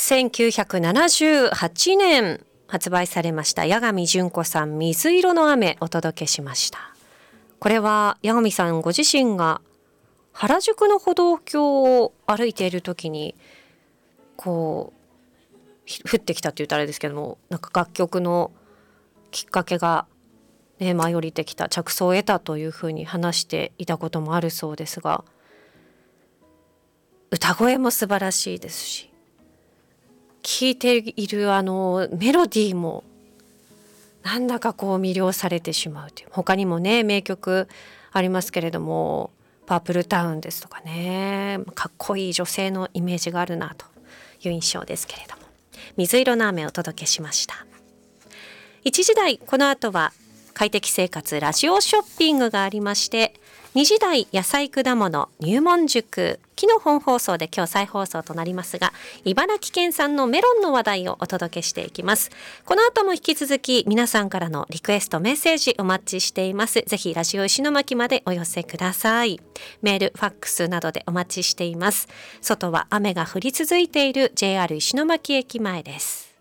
1978年発売されました八神純子さん水色の雨お届けしました。これは八神さんご自身が原宿の歩道橋を歩いている時にこう降ってきたって言ったらあれですけども、なんか楽曲のきっかけが、舞い降りてきた着想を得たというふうに話していたこともあるそうですが、歌声も素晴らしいですし、聴いているメロディーもなんだかこう魅了されてしまうという。他にもね名曲ありますけれども、パープルタウンですとかね、かっこいい女性のイメージがあるなという印象ですけれども、水色の雨をお届けしました。1時台、この後は快適生活ラジオショッピングがありまして、2時台野菜果物入門塾、昨日本放送で今日再放送となりますが、茨城県産のメロンの話題をお届けしていきます。この後も引き続き皆さんからのリクエストメッセージお待ちしています。ぜひラジオ石巻までお寄せください。メールファックスなどでお待ちしています。外は雨が降り続いている JR 石巻駅前です。